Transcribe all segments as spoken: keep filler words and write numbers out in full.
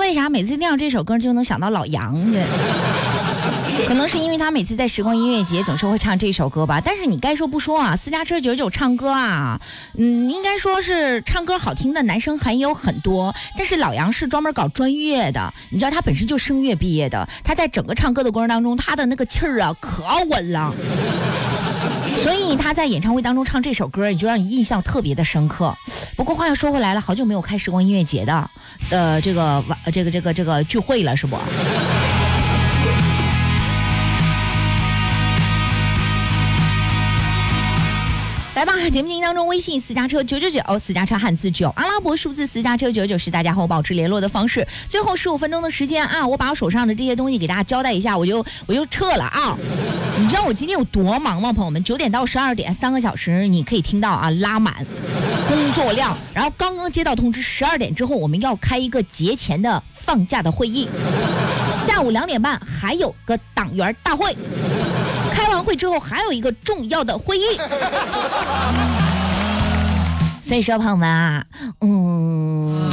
为啥每次听到这首歌就能想到老杨？可能是因为他每次在时光音乐节总是会唱这首歌吧。但是你该说不说啊，私家车九十九唱歌啊，嗯，应该说是唱歌好听的男生还有很多，但是老杨是专门搞专业的，你知道他本身就声乐毕业的，他在整个唱歌的过程当中，他的那个气儿啊可稳了。所以他在演唱会当中唱这首歌，也就让你印象特别的深刻。不过话又说回来了，好久没有开时光音乐节的的这个这个这个这个聚会了，是不？来吧，节目进行当中，微信私家车九九九，私家车汉字九，阿拉伯数字私家车九九是大家和我保持联络的方式。最后十五分钟的时间啊，我把我手上的这些东西给大家交代一下，我就我就撤了啊。你知道我今天有多忙吗，朋友们？九点到十二点，三个小时，你可以听到啊，拉满工作量。然后刚刚接到通知，十二点之后我们要开一个节前的放假的会议，下午两点半还有个党员大会。开完会之后还有一个重要的会议，所以说朋友们啊，嗯，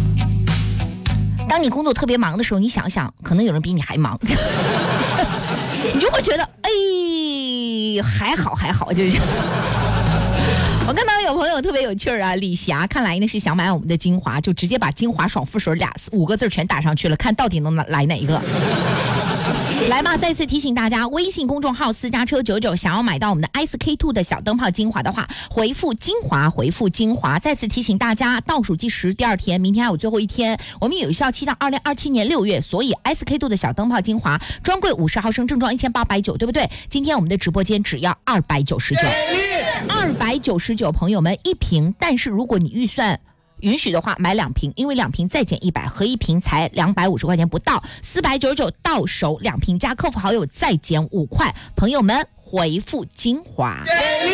当你工作特别忙的时候，你想想，可能有人比你还忙，你就会觉得，哎，还好还好，就是。我看到有朋友特别有趣儿啊，李霞看来呢是想买我们的精华，就直接把精华爽肤水俩五个字全打上去了，看到底能来哪一个。来吧，再次提醒大家，微信公众号私家车九九，想要买到我们的 S K 二 的小灯泡精华的话，回复精华，回复精华。再次提醒大家，倒数计时第二天，明天还有最后一天，我们有效期到二零二七年六月，所以 S K 二 的小灯泡精华专柜五十毫升正装一千八百九，对不对？今天我们的直播间只要二百九十九，二百九十九，朋友们一瓶。但是如果你预算允许的话，买两瓶，因为两瓶再减一百，合一瓶才两百五十块钱不到，四百九十九到手两瓶，加客服好友再减五块，朋友们回复精华。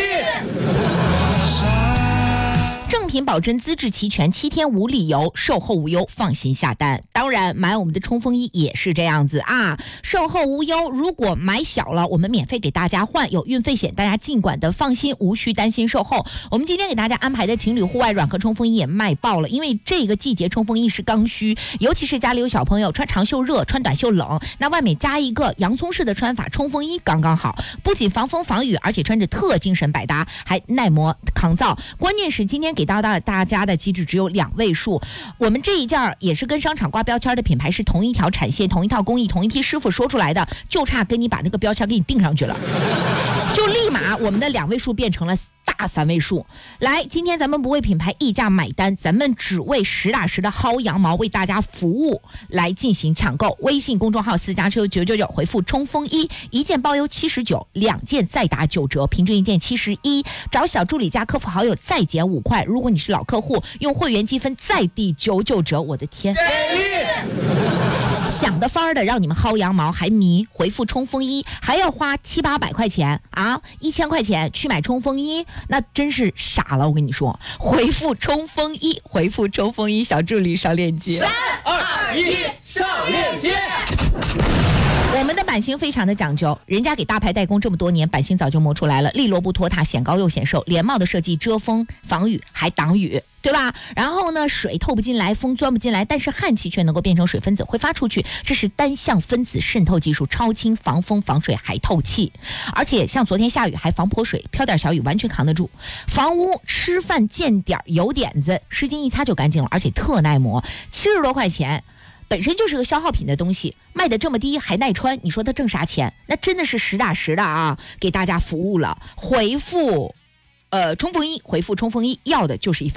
正品保真，资质齐全，七天无理由，售后无忧，放心下单。当然买我们的冲锋衣也是这样子啊，售后无忧，如果买小了我们免费给大家换，有运费险，大家尽管的放心，无需担心售后。我们今天给大家安排的情侣户外软壳冲锋衣也卖爆了，因为这个季节冲锋衣是刚需，尤其是家里有小朋友，穿长袖热，穿短袖冷，那外面加一个洋葱式的穿法，冲锋衣刚刚好，不仅防风防雨，而且穿着特精神百搭，还耐磨抗造。关键是今天给到大家的机制只有两位数，我们这一件也是跟商场挂标签的品牌是同一条产线，同一套工艺，同一批师傅说出来的，就差跟你把那个标签给你钉上去了，就立马我们的两位数变成了大三位数。来，今天咱们不为品牌溢价买单，咱们只为实打实的薅羊毛为大家服务来进行抢购。微信公众号私家车九九九，回复冲锋衣，一件包邮七十九，两件再打九折，平均一件七十一，找小助理加客服好友再减五块，如果你是老客户，用会员积分再抵九九折。我的天，想的法儿的让你们薅羊毛还迷，回复冲锋衣还要花七八百块钱啊，一千块钱去买冲锋衣，那真是傻了。我跟你说，回复冲锋衣，回复冲锋衣，小助理上链接。 三二一，上链接。 我们的版型非常的讲究，人家给大牌代工这么多年，版型早就磨出来了，利落不拖沓，显高又显瘦，连帽的设计遮风防雨还挡雨，对吧？然后呢，水透不进来，风钻不进来，但是氦气却能够变成水分子挥发出去，这是单向分子渗透技术，超轻，防风防水还透气，而且像昨天下雨还防泼水，飘点小雨完全扛得住。房屋吃饭见点油点子，湿巾一擦就干净了，而且特耐磨，七十多块钱。本身就是个消耗品的东西，卖的这么低还耐穿，你说他挣啥钱？那真的是实打实的啊，给大家服务了。回复呃冲锋衣，回复冲锋衣，要的就是一份